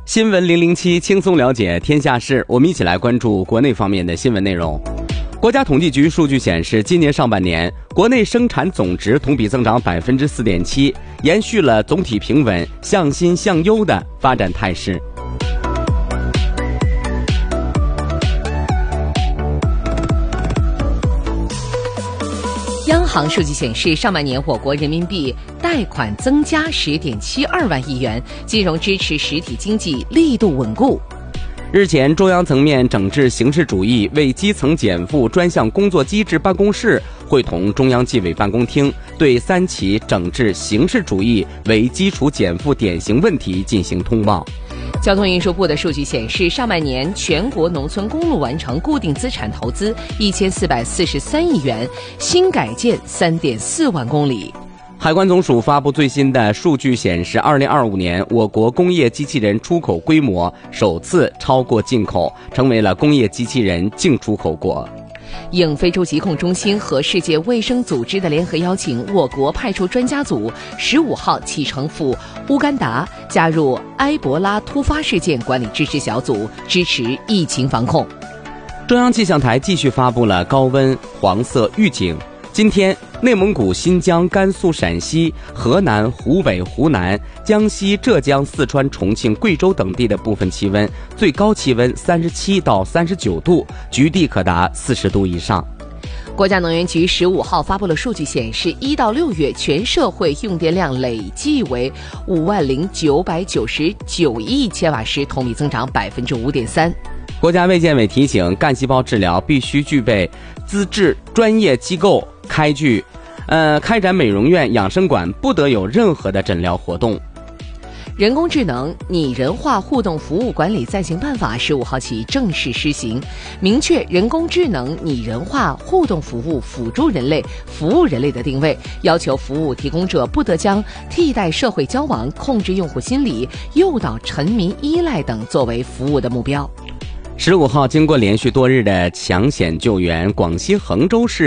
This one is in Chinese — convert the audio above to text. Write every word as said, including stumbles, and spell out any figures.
新闻零零七，轻松了解天下事。我们一起来关注国内方面的新闻内容。国家统计局数据显示，今年上半年国内生产总值同比增长百分之四点七，延续了总体平稳、向新向优的发展态势。 央行数据显示，上半年我国人民币贷款增加十点七二万亿元，金融支持实体经济力度稳固。 日前，中央层面整治形式主义为基层减负专项工作机制办公室会同中央纪委办公厅，对三起整治形式主义为基础减负典型问题进行通报。 交通运输部的数据显示，上半年全国农村公路完成固定资产投资一千四百四十三亿元，新改建三点四万公里。 海关总署发布最新的数据显示，二零二五年我国工业机器人出口规模首次超过进口，成为了工业机器人净出口国。 应非洲疾控中心和世界卫生组织的联合邀请，我国派出专家组十五号启程赴乌干达，加入埃博拉突发事件管理支持小组，支持疫情防控。 中央气象台继续发布了高温黄色预警。今天，内蒙古、新疆、甘肃、陕西、河南、湖北、湖南、江西、浙江、四川、重庆、贵州等地的部分气温最高气温三十七到三十九度，局地可达四十度以上。 国家能源局十五号发布了数据显示，一到六月全社会用电量累计为五万零九百九十九亿千瓦时，同比增长百分之五点三。 国家卫健委提醒，干细胞治疗必须具备资质专业机构开具，呃，开展美容院、养生馆不得有任何的诊疗活动。 人工智能拟人化互动服务管理暂行办法十五号起正式施行，明确人工智能拟人化互动服务辅助人类、服务人类的定位，要求服务提供者不得将替代社会交往、控制用户心理、诱导沉迷依赖等作为服务的目标。 十五号，经过连续多日的抢险救援，广西衡州市